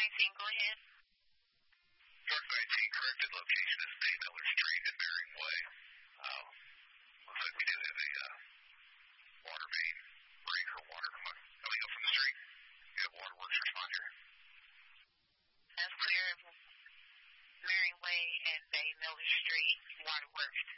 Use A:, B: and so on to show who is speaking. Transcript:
A: 19, go ahead.
B: North 19, corrected location is Bay Miller Street and Bering Way. Looks like we did have a water main break or water coming up from the street. We have waterworks respond here.
A: That's clear. Bering Way and Bay Miller Street, waterworks